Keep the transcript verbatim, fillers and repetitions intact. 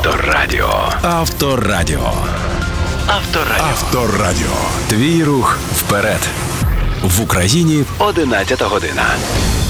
Авторадіо. Авторадіо. Авторадіо. Авторадіо. Твій рух вперед. В Україні одинадцята година.